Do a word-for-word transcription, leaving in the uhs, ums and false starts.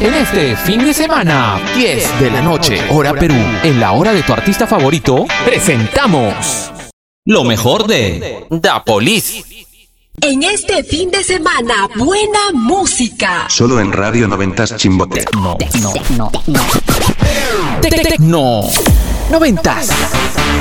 En este fin de semana, diez de la noche, hora Perú, en la hora de tu artista favorito, presentamos lo mejor de Da Police. En este fin de semana, buena música. Solo en Radio Noventas Chimbote. No, no, no, no. Tecno Noventas.